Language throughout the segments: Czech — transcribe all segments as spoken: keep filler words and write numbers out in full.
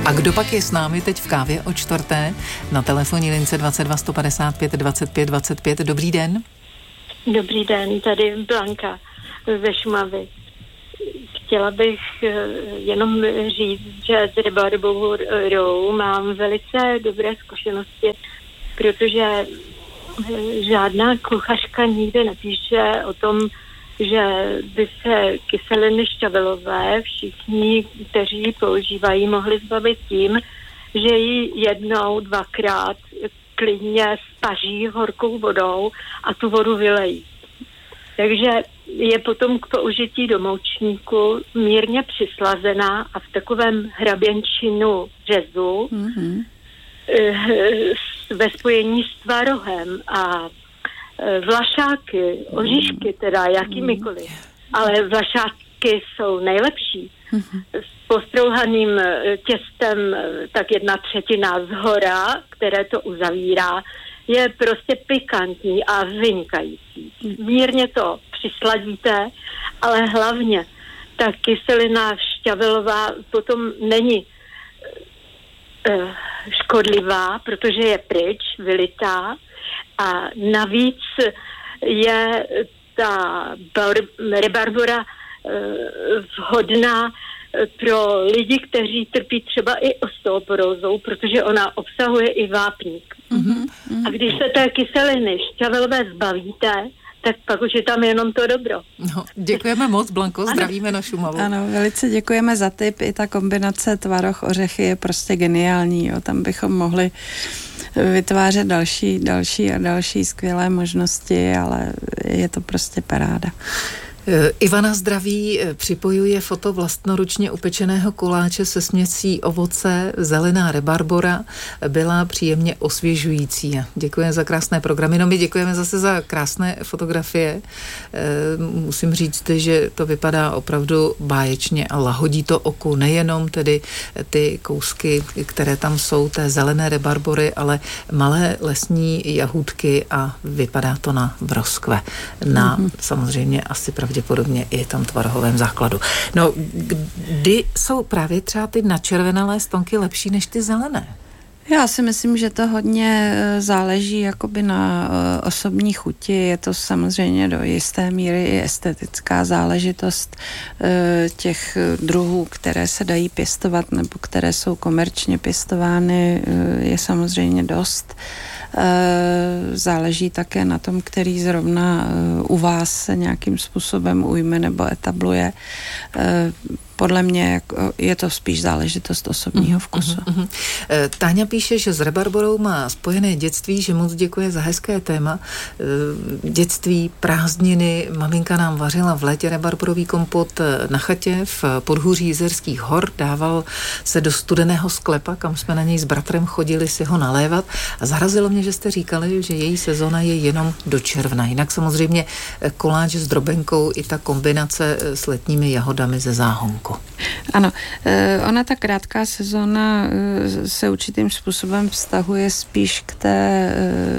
A kdo pak je s námi teď v kávě o čtvrté na telefonní lince dvacet dva sto padesát pět dvacet pět dvacet pět? Dobrý den. Dobrý den, tady Blanka ze Šumavy. Chtěla bych jenom říct, že s Rebarborou mám velice dobré zkušenosti, protože žádná kuchařka nikde nepíše o tom, že by se kyseliny šťavelové všichni, kteří ji používají, mohli zbavit tím, že ji jednou, dvakrát klidně spaří horkou vodou a tu vodu vylejí. Takže je potom k použití do moučníku mírně přislazená a v takovém hraběnčinu řezu mm-hmm. ve spojení s tvarohem a vlašáky, oříšky teda, jakýmikoliv, ale vlašáky jsou nejlepší. Mm-hmm. S postrouhaným těstem tak jedna třetina zhora, které to uzavírá, je prostě pikantní a vynikající. Mírně to přisladíte, ale hlavně ta kyselina šťavelová potom není uh, škodlivá, protože je pryč, vylitá a navíc je ta rebarbora uh, vhodná pro lidi, kteří trpí třeba i osteoporózou, protože ona obsahuje i vápník. Mm-hmm. A když se té kyseliny šťavelové zbavíte, tak pak už je tam jenom to dobro. No, děkujeme moc, Blanko, zdravíme na Šumavu. Ano, velice děkujeme za tip. I ta kombinace tvaroh, ořechy je prostě geniální. Jo. Tam bychom mohli vytvářet další, další a další skvělé možnosti, ale je to prostě paráda. Ivana zdraví připojuje foto vlastnoručně upečeného koláče se směsí ovoce, zelená rebarbora. Byla příjemně osvěžující. Děkujeme za krásné programy. No my děkujeme zase za krásné fotografie. Musím říct, že to vypadá opravdu báječně a lahodí to oku. Nejenom tedy ty kousky, které tam jsou, té zelené rebarbory, ale malé lesní jahůdky a vypadá to na broskve. Na mm-hmm. samozřejmě asi pravděpodobně podobně i tam tvarohovém základu. No, kdy jsou právě třeba ty načervenalé stonky lepší než ty zelené? Já si myslím, že to hodně záleží jakoby na osobní chuti. Je to samozřejmě do jisté míry i estetická záležitost těch druhů, které se dají pěstovat nebo které jsou komerčně pěstovány, je samozřejmě dost. Záleží také na tom, který zrovna u vás se nějakým způsobem ujme nebo etabluje. Podle mě je to spíš záležitost osobního vkusu. Uh-huh, uh-huh. Táňa píše, že s rebarborou má spojené dětství, že moc děkuje za hezké téma. Dětství, prázdniny, maminka nám vařila v létě rebarborový kompot na chatě v podhůří Jizerských hor, dával se do studeného sklepa, kam jsme na něj s bratrem chodili si ho nalévat a zarazilo mě, že jste říkali, že její sezona je jenom do června. Jinak samozřejmě koláč s drobenkou i ta kombinace s letními jahodami ze záhonku. Ano, ona ta krátká sezóna se určitým způsobem vztahuje spíš k té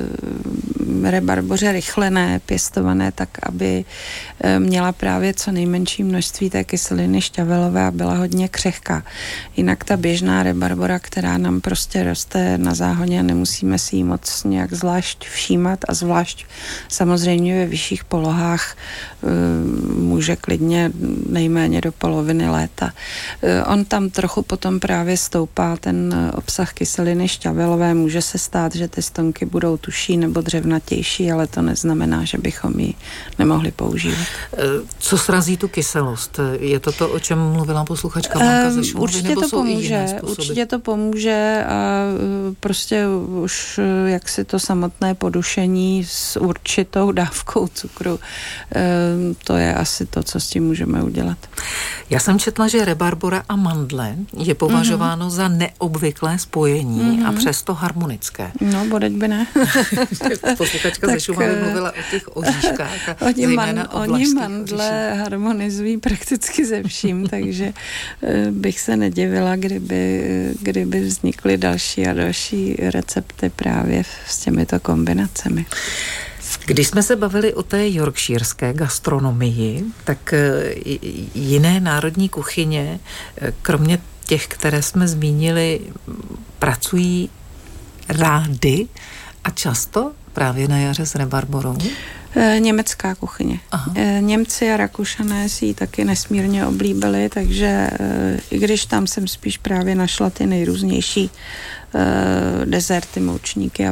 rebarboře rychlené, pěstované, tak aby měla právě co nejmenší množství té kyseliny šťavelové a byla hodně křehká. Jinak ta běžná rebarbora, která nám prostě roste na záhoně a nemusíme si ji moc nějak zvlášť všímat a zvlášť samozřejmě ve vyšších polohách může klidně nejméně do poloviny léta. On tam trochu potom právě stoupá ten obsah kyseliny šťavelové. Může se stát, že ty stonky budou tuší nebo dřevnatější, ale to neznamená, že bychom ji nemohli používat. Co srazí tu kyselost? Je to to, o čem mluvila posluchačka Blanka ze Šumavy? Určitě to pomůže. Určitě to pomůže a prostě už jaksi to samotné podušení s určitou dávkou cukru, to je asi to, co s tím můžeme udělat. Já jsem četla, že rebarbora a mandle je považováno mm-hmm. za neobvyklé spojení mm-hmm. a přesto harmonické. No, bodeď by ne. Posluchačka ze Šumavy mluvila o těch oříškách a oni, man, o oni mandle oříšek. Harmonizují prakticky ze vším, takže bych se nedivila, kdyby, kdyby vznikly další a další recepty právě s těmito kombinacemi. Když jsme se bavili o té yorkshirské gastronomii, tak jiné národní kuchyně, kromě těch, které jsme zmínili, pracují rády a často právě na jaře s rebarborou? Německá kuchyně. Aha. Němci a Rakušané si ji taky nesmírně oblíbili, takže i když tam jsem spíš právě našla ty nejrůznější dezerty, moučníky a